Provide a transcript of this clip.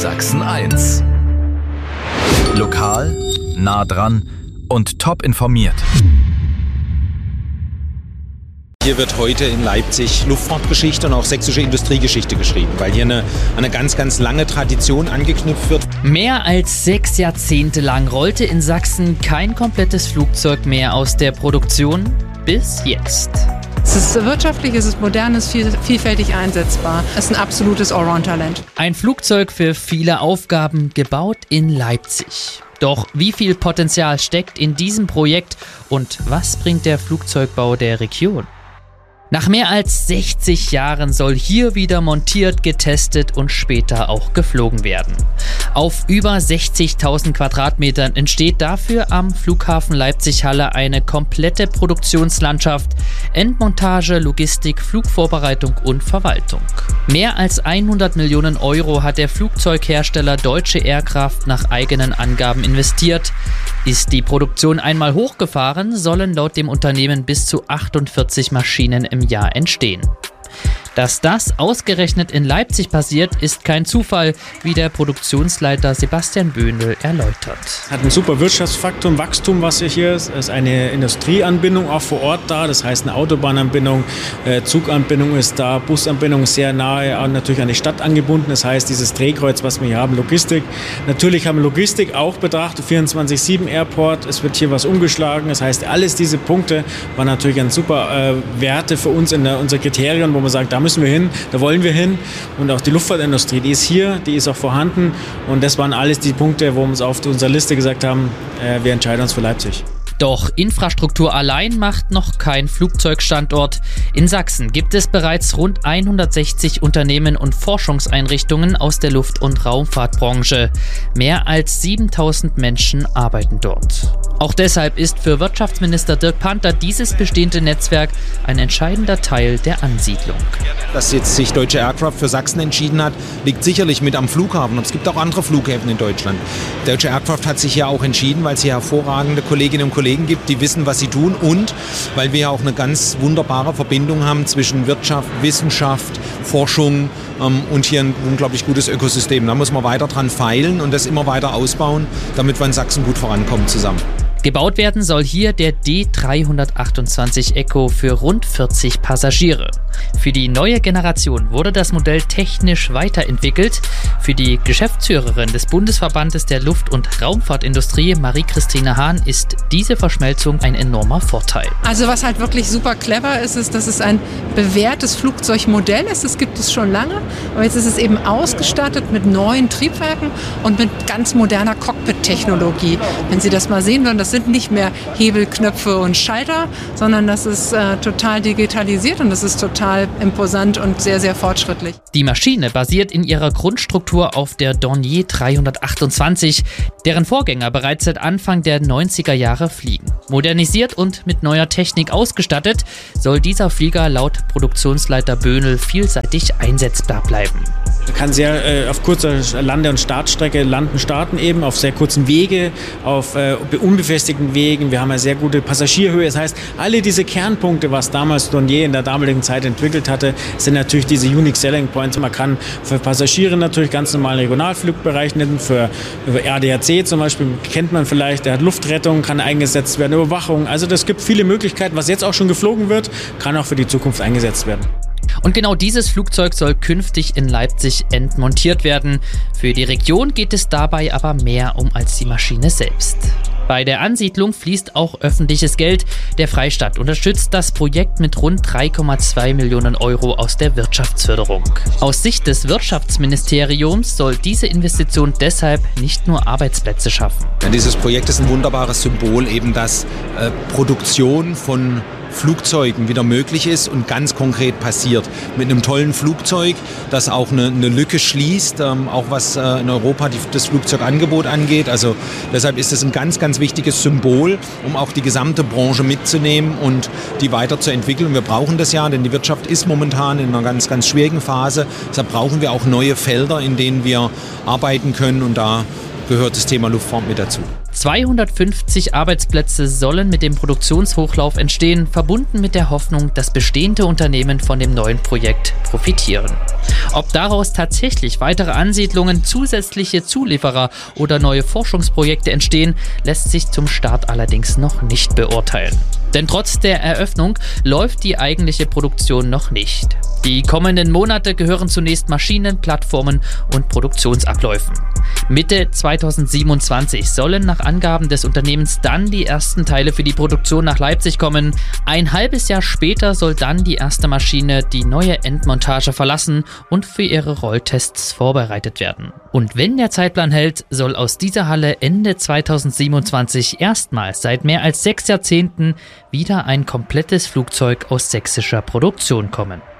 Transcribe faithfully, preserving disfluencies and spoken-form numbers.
Sachsen eins. Lokal, nah dran und top informiert. Hier wird heute in Leipzig Luftfahrtgeschichte und auch sächsische Industriegeschichte geschrieben, weil hier eine, eine ganz, ganz lange Tradition angeknüpft wird. Mehr als sechs Jahrzehnte lang rollte in Sachsen kein komplettes Flugzeug mehr aus der Produktion, bis jetzt. Es ist wirtschaftlich, es ist modern, es ist viel, vielfältig einsetzbar. Es ist ein absolutes Allround-Talent. Ein Flugzeug für viele Aufgaben, gebaut in Leipzig. Doch wie viel Potenzial steckt in diesem Projekt und was bringt der Flugzeugbau der Region? Nach mehr als sechzig Jahren soll hier wieder montiert, getestet und später auch geflogen werden. Auf über sechzigtausend Quadratmetern entsteht dafür am Flughafen Leipzig-Halle eine komplette Produktionslandschaft, Endmontage, Logistik, Flugvorbereitung und Verwaltung. Mehr als hundert Millionen Euro hat der Flugzeughersteller Deutsche Aircraft nach eigenen Angaben investiert. Ist die Produktion einmal hochgefahren, sollen laut dem Unternehmen bis zu achtundvierzig Maschinen im Jahr entstehen. Dass das ausgerechnet in Leipzig passiert, ist kein Zufall, wie der Produktionsleiter Sebastian Böhnl erläutert. Hat einen super Wirtschaftsfaktor, ein Wachstum, was hier ist. Es ist eine Industrieanbindung auch vor Ort da, das heißt eine Autobahnanbindung, Zuganbindung ist da, Busanbindung ist sehr nahe, natürlich an die Stadt angebunden. Das heißt, dieses Drehkreuz, was wir hier haben, Logistik. Natürlich haben wir Logistik auch betrachtet, vierundzwanzig sieben Airport, es wird hier was umgeschlagen. Das heißt, alles diese Punkte waren natürlich ein super äh, Werte für uns in der, unsere Kriterien, wo man sagt, da müssen wir hin, da wollen wir hin. Und auch die Luftfahrtindustrie, die ist hier, die ist auch vorhanden. Und das waren alles die Punkte, wo wir uns auf unserer Liste gesagt haben, äh, wir entscheiden uns für Leipzig. Doch Infrastruktur allein macht noch kein Flugzeugstandort. In Sachsen gibt es bereits rund hundertsechzig Unternehmen und Forschungseinrichtungen aus der Luft- und Raumfahrtbranche. Mehr als siebentausend Menschen arbeiten dort. Auch deshalb ist für Wirtschaftsminister Dirk Panther dieses bestehende Netzwerk ein entscheidender Teil der Ansiedlung. Dass jetzt sich Deutsche Aircraft für Sachsen entschieden hat, liegt sicherlich mit am Flughafen. Und es gibt auch andere Flughäfen in Deutschland. Deutsche Aircraft hat sich ja auch entschieden, weil es hier hervorragende Kolleginnen und Kollegen gibt, die wissen, was sie tun, und weil wir auch eine ganz wunderbare Verbindung haben zwischen Wirtschaft, Wissenschaft, Forschung ähm, und hier ein unglaublich gutes Ökosystem. Da muss man weiter dran feilen und das immer weiter ausbauen, damit wir in Sachsen gut vorankommen zusammen. Gebaut werden soll hier der D dreihundertachtundzwanzig Echo für rund vierzig Passagiere. Für die neue Generation wurde das Modell technisch weiterentwickelt. Für die Geschäftsführerin des Bundesverbandes der Luft- und Raumfahrtindustrie, Marie-Christine Hahn, ist diese Verschmelzung ein enormer Vorteil. Also was halt wirklich super clever ist, ist, dass es ein bewährtes Flugzeugmodell ist. Das gibt es schon lange, aber jetzt ist es eben ausgestattet mit neuen Triebwerken und mit ganz moderner Cockpit-Technologie. Wenn Sie das mal sehen würden, das sind nicht mehr Hebel, Knöpfe und Schalter, sondern das ist äh, total digitalisiert und das ist total imposant und sehr, sehr fortschrittlich. Die Maschine basiert in ihrer Grundstruktur auf der Dornier dreihundertachtundzwanzig, deren Vorgänger bereits seit Anfang der neunziger Jahre fliegen. Modernisiert und mit neuer Technik ausgestattet, soll dieser Flieger laut Produktionsleiter Böhnl vielseitig einsetzbar bleiben. Man kann sehr äh, auf kurzer Lande- und Startstrecke landen, starten eben, auf sehr kurzen Wege, auf äh, unbefestigten Wegen. Wir haben eine sehr gute Passagierhöhe. Das heißt, alle diese Kernpunkte, was damals Dornier in der damaligen Zeit entwickelt hatte, sind natürlich diese Unique Selling Points. Man kann für Passagiere natürlich ganz normalen Regionalflugbereich nehmen, für, für A D A C zum Beispiel kennt man vielleicht, der hat Luftrettung, kann eingesetzt werden, Überwachung. Also das gibt viele Möglichkeiten, was jetzt auch schon geflogen wird, kann auch für die Zukunft eingesetzt werden. Und genau dieses Flugzeug soll künftig in Leipzig entmontiert werden. Für die Region geht es dabei aber mehr um als die Maschine selbst. Bei der Ansiedlung fließt auch öffentliches Geld. Der Freistaat unterstützt das Projekt mit rund drei Komma zwei Millionen Euro aus der Wirtschaftsförderung. Aus Sicht des Wirtschaftsministeriums soll diese Investition deshalb nicht nur Arbeitsplätze schaffen. Ja, dieses Projekt ist ein wunderbares Symbol, eben dass äh, Produktion von Flugzeugen wieder möglich ist und ganz konkret passiert. Mit einem tollen Flugzeug, das auch eine, eine Lücke schließt, ähm, auch was äh, in Europa die, das Flugzeugangebot angeht. Also deshalb ist es ein ganz, ganz wichtiges Symbol, um auch die gesamte Branche mitzunehmen und die weiterzuentwickeln. Wir brauchen das ja, denn die Wirtschaft ist momentan in einer ganz, ganz schwierigen Phase. Deshalb brauchen wir auch neue Felder, in denen wir arbeiten können, und da gehört das Thema Luftfahrt mit dazu. zweihundertfünfzig Arbeitsplätze sollen mit dem Produktionshochlauf entstehen, verbunden mit der Hoffnung, dass bestehende Unternehmen von dem neuen Projekt profitieren. Ob daraus tatsächlich weitere Ansiedlungen, zusätzliche Zulieferer oder neue Forschungsprojekte entstehen, lässt sich zum Start allerdings noch nicht beurteilen. Denn trotz der Eröffnung läuft die eigentliche Produktion noch nicht. Die kommenden Monate gehören zunächst Maschinen, Plattformen und Produktionsabläufen. Mitte zweitausendsiebenundzwanzig sollen nach Angaben des Unternehmens dann die ersten Teile für die Produktion nach Leipzig kommen. Ein halbes Jahr später soll dann die erste Maschine die neue Endmontage verlassen und für ihre Rolltests vorbereitet werden. Und wenn der Zeitplan hält, soll aus dieser Halle Ende zweitausendsiebenundzwanzig erstmals seit mehr als sechs Jahrzehnten wieder ein komplettes Flugzeug aus sächsischer Produktion kommen.